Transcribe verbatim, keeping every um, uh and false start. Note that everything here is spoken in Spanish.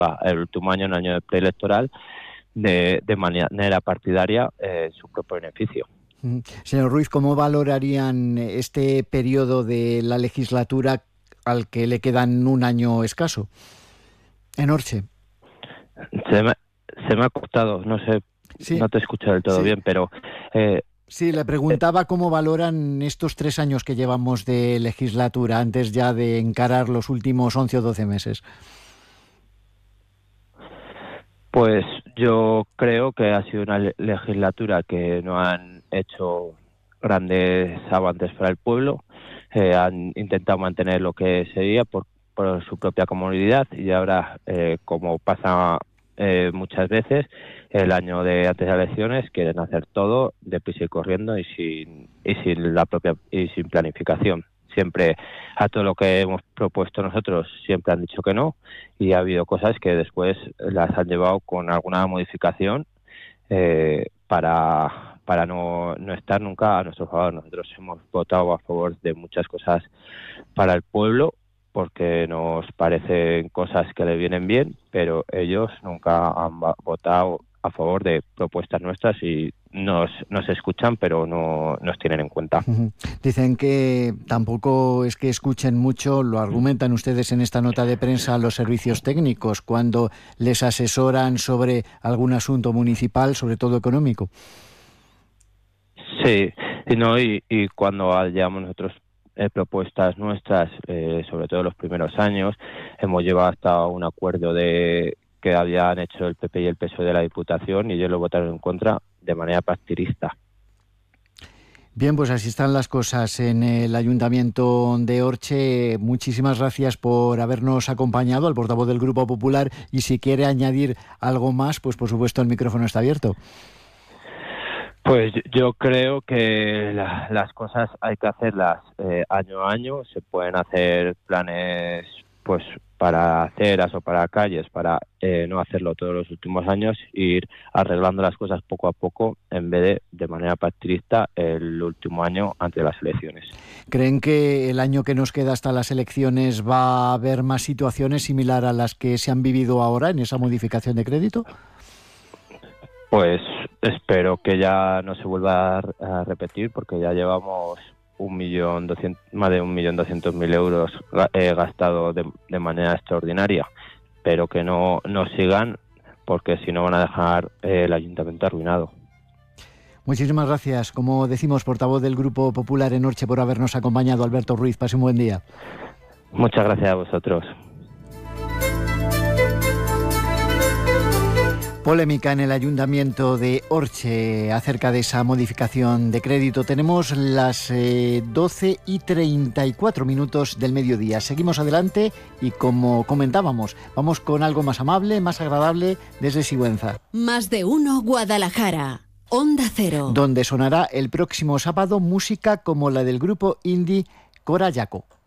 el último año, un año de preelectoral, de, de manera partidaria eh, en su propio beneficio. Señor Ruiz, ¿cómo valorarían este periodo de la legislatura al que le quedan un año escaso en Orche? Se me, se me ha cortado, no sé, sí. no te he escuchado del todo sí. bien, pero... Eh, sí, le preguntaba cómo valoran estos tres años que llevamos de legislatura antes ya de encarar los últimos once o doce meses. Pues yo creo que ha sido una legislatura que no han hecho grandes avances para el pueblo, eh, han intentado mantener lo que sería por, por su propia comodidad y ahora, eh, como pasa eh, muchas veces, el año de antes de elecciones quieren hacer todo deprisa y corriendo y sin, y sin la propia y sin planificación. Siempre a todo lo que hemos propuesto nosotros siempre han dicho que no y ha habido cosas que después las han llevado con alguna modificación eh, para, para no, no estar nunca a nuestro favor. Nosotros hemos votado a favor de muchas cosas para el pueblo porque nos parecen cosas que le vienen bien, pero ellos nunca han votado a favor de propuestas nuestras y nos, nos escuchan, pero no nos tienen en cuenta. Dicen que tampoco es que escuchen mucho, lo argumentan ustedes en esta nota de prensa, los servicios técnicos cuando les asesoran sobre algún asunto municipal, sobre todo económico. Sí, y, no, y, y cuando hayamos nosotros eh, propuestas nuestras, eh, sobre todo los primeros años, hemos llevado hasta un acuerdo de que habían hecho el P P y el P S O E de la Diputación y ellos lo votaron en contra de manera partidista. Bien, pues así están las cosas en el Ayuntamiento de Orche. Muchísimas gracias por habernos acompañado, al portavoz del Grupo Popular, y si quiere añadir algo más, pues por supuesto el micrófono está abierto. Pues yo creo que la, las cosas hay que hacerlas eh, año a año, se pueden hacer planes pues para aceras o para calles, para eh, no hacerlo todos los últimos años, e ir arreglando las cosas poco a poco en vez de de manera partidista el último año antes de las elecciones. ¿Creen que el año que nos queda hasta las elecciones va a haber más situaciones similares a las que se han vivido ahora en esa modificación de crédito? Pues espero que ya no se vuelva a repetir porque ya llevamos un millón doscientos, más de un millón doscientos mil euros eh, gastado de, de manera extraordinaria, pero que no, no sigan porque si no van a dejar eh, el ayuntamiento arruinado. Muchísimas gracias, como decimos, portavoz del Grupo Popular en Orche, por habernos acompañado. Alberto Ruiz, pase un buen día. Muchas gracias a vosotros. Polémica en el Ayuntamiento de Orche acerca de esa modificación de crédito. Tenemos las eh, doce y treinta y cuatro minutos del mediodía. Seguimos adelante y, como comentábamos, vamos con algo más amable, más agradable desde Sigüenza. Más de uno Guadalajara, Onda Cero. Donde sonará el próximo sábado música como la del grupo indie Corayaco.